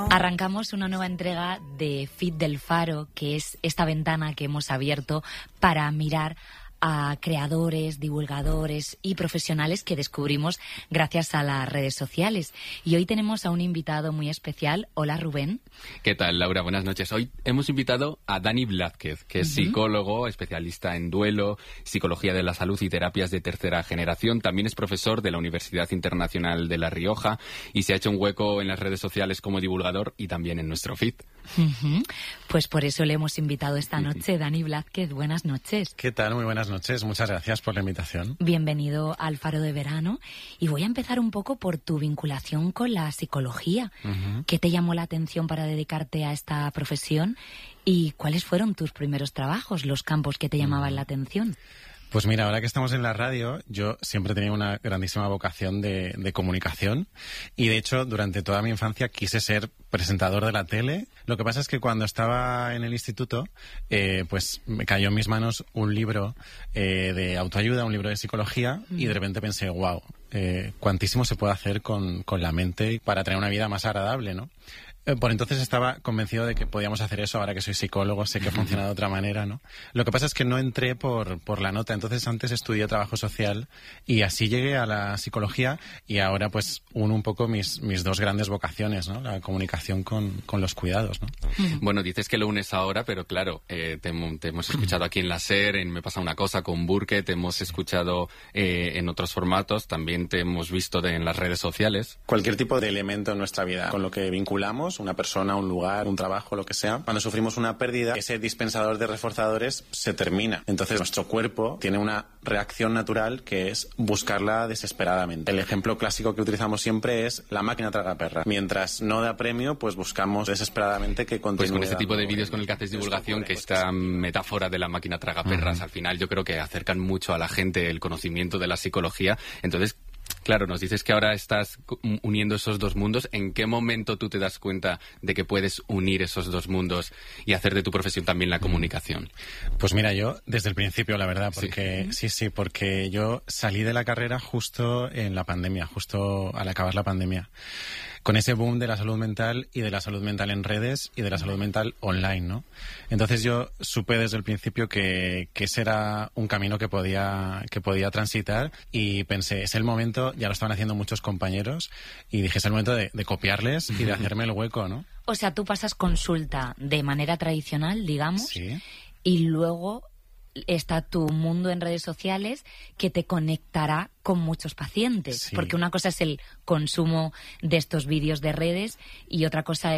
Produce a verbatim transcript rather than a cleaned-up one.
Arrancamos una nueva entrega de Feed del Faro, que es esta ventana que hemos abierto para mirar a creadores, divulgadores y profesionales que descubrimos gracias a las redes sociales. Y hoy tenemos a un invitado muy especial. Hola, Rubén. ¿Qué tal, Laura? Buenas noches. Hoy hemos invitado a Dani Blázquez, que es uh-huh. psicólogo, especialista en duelo, psicología de la salud y terapias de tercera generación. También es profesor de la Universidad Internacional de La Rioja y se ha hecho un hueco en las redes sociales como divulgador y también en nuestro feed. Uh-huh. Pues por eso le hemos invitado esta noche. Uh-huh. Dani Blázquez, buenas noches. ¿Qué tal? Muy buenas noches. Muchas gracias por la invitación. Bienvenido al Faro de Verano. Y voy a empezar un poco por tu vinculación con la psicología. Uh-huh. ¿Qué te llamó la atención para dedicarte a esta profesión? ¿Y cuáles fueron tus primeros trabajos, los campos que te llamaban uh-huh. la atención? Pues mira, ahora que estamos en la radio, yo siempre he tenido una grandísima vocación de, de comunicación y de hecho durante toda mi infancia quise ser presentador de la tele. Lo que pasa es que cuando estaba en el instituto, eh, pues me cayó en mis manos un libro eh, de autoayuda, un libro de psicología mm. y de repente pensé, wow, eh, cuantísimo se puede hacer con, con la mente para tener una vida más agradable, ¿no? Por entonces estaba convencido de que podíamos hacer eso. Ahora que soy psicólogo sé que funciona de otra manera, ¿no? Lo que pasa es que no entré por, por la nota. Entonces antes estudié trabajo social y así llegué a la psicología y ahora pues uno un poco mis, mis dos grandes vocaciones, ¿no? La comunicación con, con los cuidados, ¿no? Bueno, dices que lo unes ahora, pero claro, eh, te, te hemos escuchado aquí en la SER, en Me pasa una cosa con Burke, te hemos escuchado eh, en otros formatos, también te hemos visto de, en las redes sociales. Cualquier tipo de elemento en nuestra vida con lo que vinculamos, una persona, un lugar, un trabajo, lo que sea, cuando sufrimos una pérdida, ese dispensador de reforzadores se termina. Entonces nuestro cuerpo tiene una reacción natural que es buscarla desesperadamente. El ejemplo clásico que utilizamos siempre es la máquina tragaperras. Mientras no da premio, pues buscamos desesperadamente que continúe. Pues con este tipo de vídeos con el que haces divulgación, que esta metáfora de la máquina tragaperras, uh-huh. al final yo creo que acercan mucho a la gente el conocimiento de la psicología. Entonces, claro, nos dices que ahora estás uniendo esos dos mundos. ¿En qué momento tú te das cuenta de que puedes unir esos dos mundos y hacer de tu profesión también la comunicación? Pues mira, yo desde el principio, la verdad, porque sí, sí, sí porque yo salí de la carrera justo en la pandemia, justo al acabar la pandemia, con ese boom de la salud mental y de la salud mental en redes y de la salud mental online, ¿no? Entonces yo supe desde el principio que, que ese era un camino que podía, que podía transitar y pensé, es el momento, ya lo estaban haciendo muchos compañeros y dije, es el momento de, de copiarles y de hacerme el hueco, ¿no? O sea, tú pasas consulta de manera tradicional, digamos, sí. y luego está tu mundo en redes sociales que te conectará con muchos pacientes. Sí. Porque una cosa es el consumo de estos vídeos de redes y otra cosa